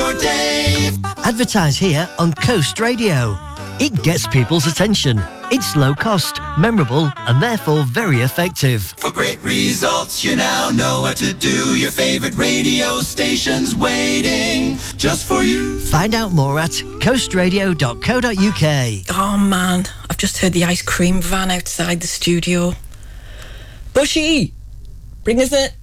or Dave. Advertise here on Coast Radio. It gets people's attention. It's low cost, memorable, and therefore very effective. For great results, you now know what to do. Your favorite radio station's waiting just for you. Find out more at coastradio.co.uk. Oh man, I've just heard the ice cream van outside the studio. Bushy, bring us a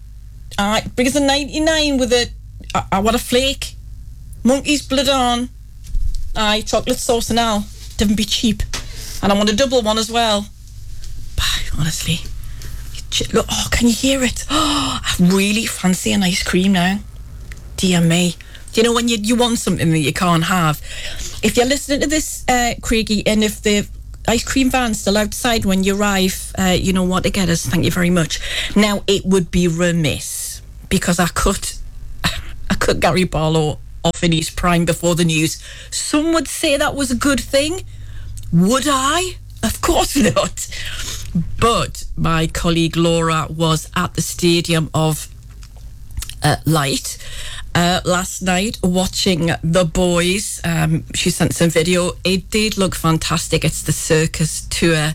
99 with a I want a flake. Monkey's blood on. Aye, chocolate sauce and all. Don't be cheap. And I want a double one as well. Honestly. Look, oh, can you hear it? Oh, I really fancy an ice cream now. Dear me. Do you know when you want something that you can't have? If you're listening to this, Craigie, and if the ice cream van's still outside when you arrive, you know what to get us. Thank you very much. Now, it would be remiss because I cut Gary Barlow off in his prime before the news. Some would say that was a good thing. Would I? Of course not. But my colleague Laura was at the Stadium of Light last night watching the boys. She sent some video. It did look fantastic. It's the circus tour.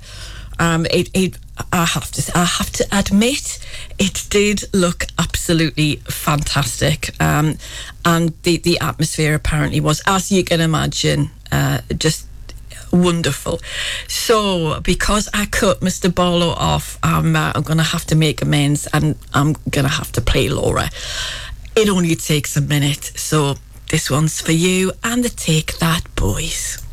I have to admit, it did look absolutely fantastic. And the atmosphere apparently was, as you can imagine, just wonderful. So because I cut Mr. Barlow off, I'm going to have to make amends, and I'm going to have to play Laura. It only takes a minute, so this one's for you and the Take That Boys.